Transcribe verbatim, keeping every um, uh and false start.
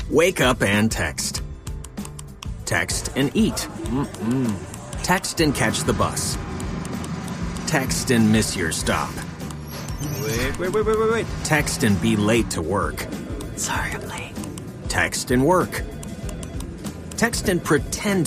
Wake up and text. Text and eat. Mm-mm. Text and catch the bus. Text and miss your stop. Wait, wait, wait, wait, wait, wait. Text and be late to work. Sorry, I'm late. Text and work. Text and pretend